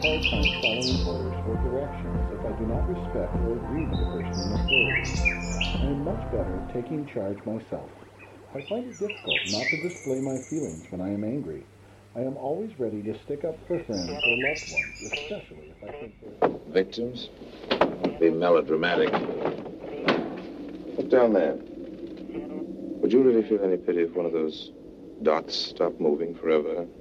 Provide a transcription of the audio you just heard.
hard time following orders or directions if I do not respect or agree with the person in authority. I am much better at taking charge myself. I find it difficult not to display my feelings when I am angry. I am always ready to stick up for friends or loved ones, especially if I think they're... Victims? Don't be melodramatic. Look down there. Would you really feel any pity if one of those dots stopped moving forever?